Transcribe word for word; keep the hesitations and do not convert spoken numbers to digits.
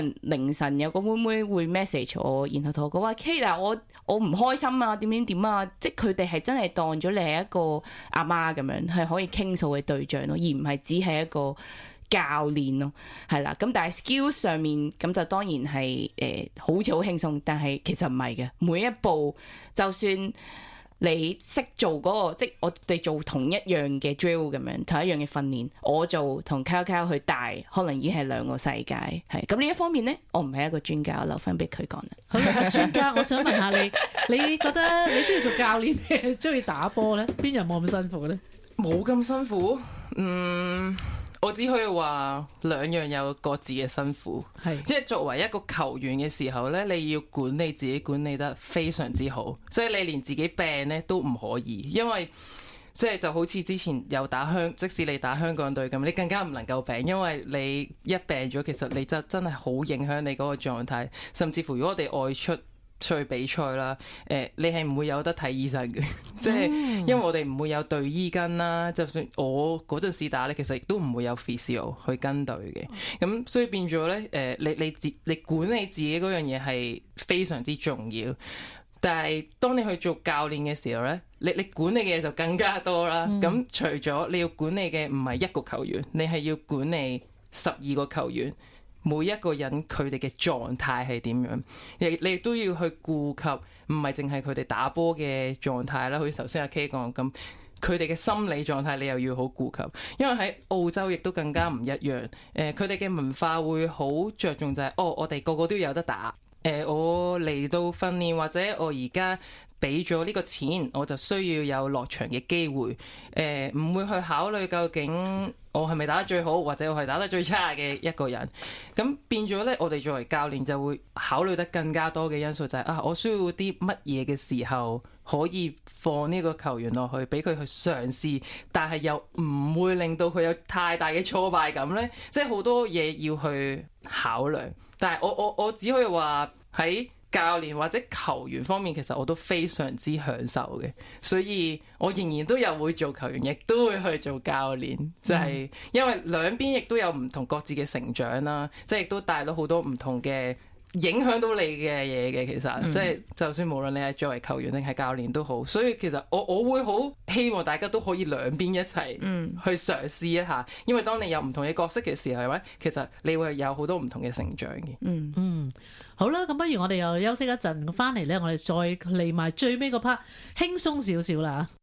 凌晨有個妹妹會 message 我，然後同我講話 Kate 啊，我我唔開心啊，點點點啊，即係佢哋係真係當咗你係一個阿媽咁樣，係可以傾訴嘅對象咯，而唔係只係一個教練咯，係啦。咁但係 skills 上面咁就當然係誒、呃、好似好輕鬆，但係其實唔係嘅，每一步就算你識做嗰、那個，即係我哋做同一樣嘅 drill 咁樣，同一樣嘅訓練，我做同 Kyle Kyle 去帶，可能已經係兩個世界。係咁呢一方面咧，我唔係一個專家，我留翻俾佢講啦。 好啦，專家，我想問下你，你覺得你中意做教練定中意打波咧？邊樣冇咁辛苦咧？ 冇咁辛苦，嗯。我只可以話兩樣有各自嘅辛苦，係即係作為一個球員嘅時候咧，你要管理自己管理得非常之好，所以你連自己病咧都唔可以，因為即係就好似之前有打香，即使你打香港隊咁，你更加唔能夠病，因為你一病咗，其實你就真係好影響你嗰個狀態，甚至乎如果我哋外出出去比賽啦，誒、呃，你係唔會有得睇醫生嘅，即係因為我哋唔會有隊醫跟啦。就算我嗰陣時打咧，其實亦都唔會有 physio 去跟隊嘅。咁所以變咗咧，誒、呃，你你自你管理自己嗰樣嘢係非常之重要。但係當你去做教練嘅時候咧，你你管理嘅嘢就更加多啦。咁、嗯、除咗你要管理嘅唔係一個球員，你係要管理十二個球員。每一個人佢哋嘅狀態係點樣，你你亦都要去顧及，唔係淨係佢哋打波嘅狀態啦。好似頭先阿 K 講咁，佢哋嘅心理狀態你又要好顧及，因為喺澳洲亦都更加唔一樣。誒、呃，佢哋嘅文化會好着重就係、是，哦，我哋個個都有得打。誒、呃，我嚟到訓練或者我而家俾咗呢個錢，我就需要有落場嘅機會。誒、呃，唔會去考慮究竟我係咪打得最好，或者我係打得最差嘅一個人。咁變咗咧，我哋作為教練就會考慮得更加多嘅因素，就係、是、啊，我需要啲乜嘢嘅時候可以放呢個球員落去，俾佢去嘗試，但係又唔會令到佢有太大嘅挫敗感咧。即係好多嘢要去考量。但係我我我只可以話喺教練或者球員方面，其實我都非常之享受嘅，所以我仍然都有會做球員，亦都會去做教練，就係、是、因為兩邊亦都有唔同各自嘅成長啦，即係亦都帶到好多唔同嘅影響到你嘅嘢嘅，其實、嗯、即係就算無論你係作為球員定係教練都好，所以其實我我會好希望大家都可以兩邊一齊去嘗試一下，嗯、因為當你有唔同嘅角色嘅時候咧，其實你會有好多唔同嘅成長嘅。 嗯嗯，好啦，咁不如我哋又休息一陣，翻嚟咧，我哋再嚟埋最尾個 part，輕鬆少少啦。